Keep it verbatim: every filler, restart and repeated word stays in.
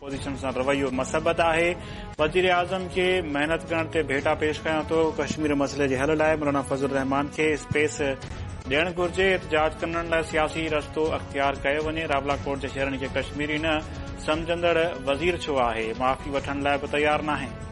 Opposition सां रवैयो मसबत आहे। वज़ीर आज़म खे महिनत करण ते भेटा पेश कयां थो। कश्मीर मसइले जे हल लाइ मौलाना फज़लुर रहमान खे स्पेस ॾियणु घुर्जे। एहतजाज करण लाइ सियासी रस्तो अख़्तियार कयो वञे। रावलाकोट जे शहरनि खे कश्मीरी न समझंदड़ वज़ीर छो आहे? माफ़ी वठण लाइ बि तयार नाहे।